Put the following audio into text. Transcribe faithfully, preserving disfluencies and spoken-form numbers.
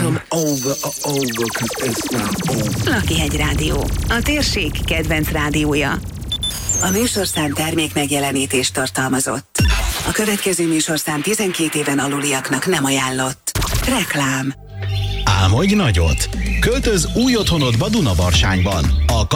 Come over, uh, over, 'cause it's not over. Lakihegy Rádió, a térség kedvenc rádiója. A műsorszám termék megjelenítést tartalmazott. A következő műsorszám tizenkét éven aluliaknak nem ajánlott. Reklám. Álmodj nagyot! Költöz új otthonodba Dunabarsányban. A